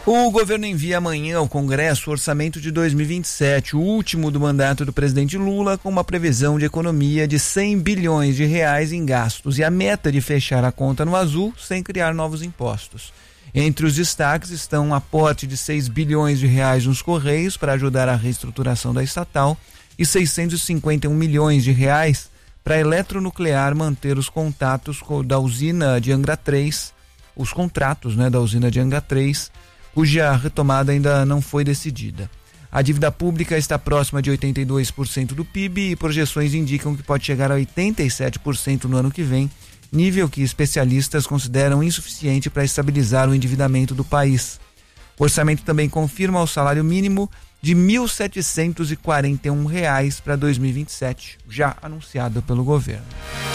O governo envia amanhã ao Congresso o orçamento de 2027, o último do mandato do presidente Lula, com uma previsão de economia de 100 bilhões de reais em gastos e a meta de fechar a conta no azul sem criar novos impostos. Entre os destaques estão um aporte de 6 bilhões de reais nos Correios para ajudar a reestruturação da estatal e 651 milhões de reais para a Eletronuclear manter os contatos da usina de Angra 3, os contratos, da usina de Angra 3, cuja retomada ainda não foi decidida. A dívida pública está próxima de 82% do PIB e projeções indicam que pode chegar a 87% no ano que vem, nível que especialistas consideram insuficiente para estabilizar o endividamento do país. O orçamento também confirma o salário mínimo de R$ 1.741 para 2027, já anunciado pelo governo.